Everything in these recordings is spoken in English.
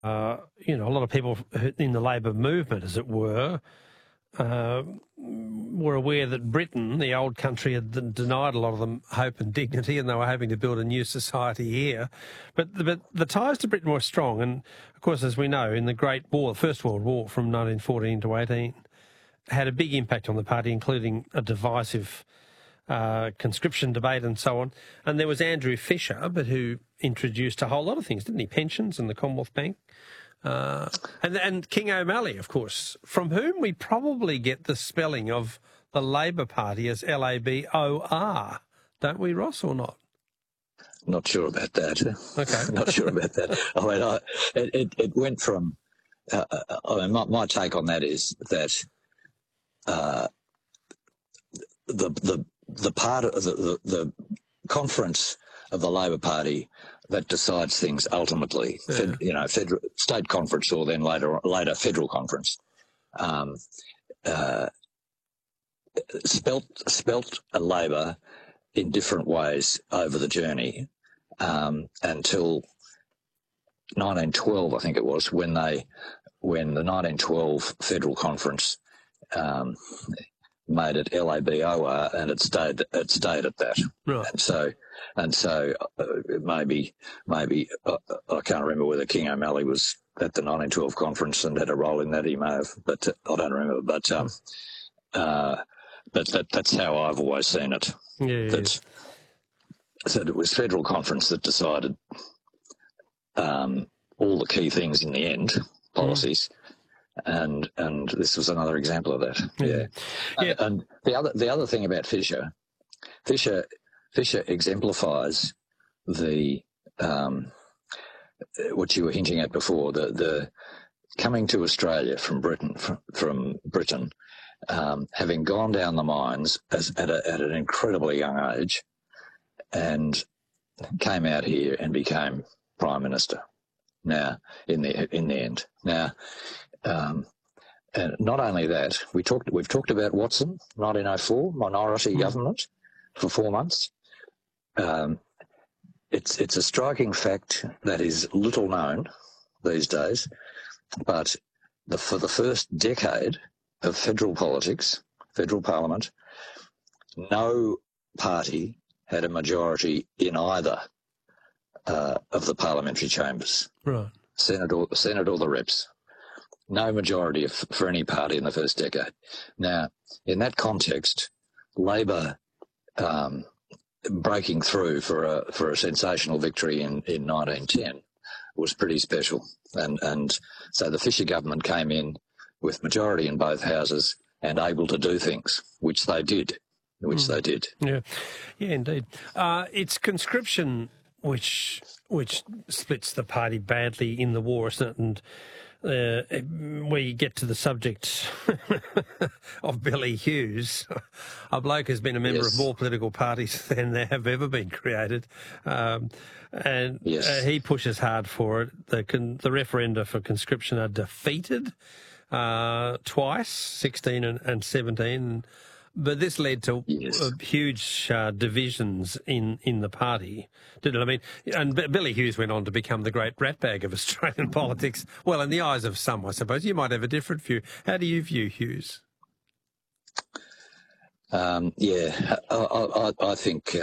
a lot of people in the Labor movement, as it were aware that Britain, the old country, had denied a lot of them hope and dignity, and they were hoping to build a new society here. But the ties to Britain were strong, and of course, as we know, in the Great War, the First World War from 1914 to 18, had a big impact on the party, including a divisive conscription debate and so on. And there was Andrew Fisher, but who introduced a whole lot of things, didn't he? Pensions and the Commonwealth Bank. And King O'Malley, of course, from whom we probably get the spelling of the Labor Party as Labor, don't we, Ross, or not? Not sure about that. Okay. Not sure about that. I mean, it went from. My take on that is that the part of the conference of the Labor Party that decides things ultimately, state conference or then later federal conference, spelt a Labor in different ways over the journey until 1912, I think it was, when the 1912 federal conference made it LABOR, and it stayed at that. Right. And so maybe I can't remember whether King O'Malley was at the 1912 conference and had a role in that. He may have, but I don't remember. But that's how I've always seen it. Yeah. So it was federal conference that decided all the key things in the end, policies. And this was another example of that. Yeah. And the other thing about Fisher exemplifies the what you were hinting at before, the coming to Australia from Britain, having gone down the mines at an incredibly young age, and came out here and became Prime Minister. Now, in the end, now. And not only that, we've talked about Watson, 1904, minority government for 4 months. It's a striking fact that is little known these days, but for the first decade of federal politics, federal parliament, no party had a majority in either of the parliamentary chambers, right? Senate or the Reps. No majority for any party in the first decade. Now, in that context, Labor breaking through for a sensational victory in 1910 was pretty special. And so the Fisher government came in with majority in both houses and able to do things, which they did. Yeah, indeed. It's conscription which splits the party badly in the war, isn't it? And we get to the subject of Billy Hughes, a bloke who's been a member of more political parties than there have ever been created, and he pushes hard for it. The referenda for conscription are defeated twice, 16 and 17. But this led to huge divisions in the party, didn't it? I mean, and Billy Hughes went on to become the great ratbag of Australian politics. Well, in the eyes of some, I suppose. You might have a different view. How do you view Hughes? I think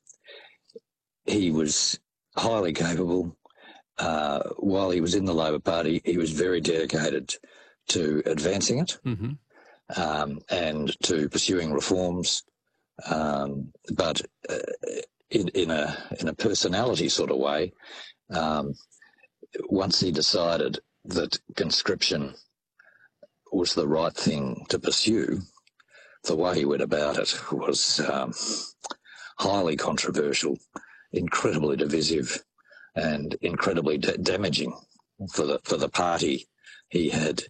he was highly capable. While he was in the Labor Party, he was very dedicated to advancing it. Mm-hmm. And to pursuing reforms, but in a personality sort of way. Once he decided that conscription was the right thing to pursue, the way he went about it was highly controversial, incredibly divisive, and incredibly damaging for the party he had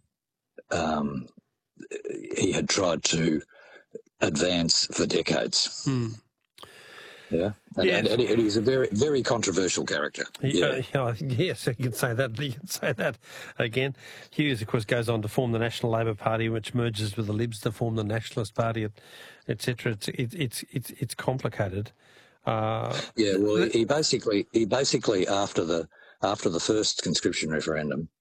tried to advance for decades. Yeah, and he's a very, very controversial character. Yes, you can say that. You can say that again. Hughes, of course, goes on to form the National Labor Party, which merges with the Libs to form the Nationalist Party, etc. It's complicated. He basically after the first conscription referendum,